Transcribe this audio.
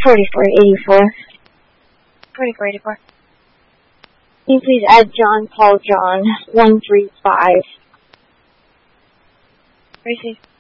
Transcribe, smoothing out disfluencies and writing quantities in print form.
4484. 4484. Can you please add John Paul John 135? Received.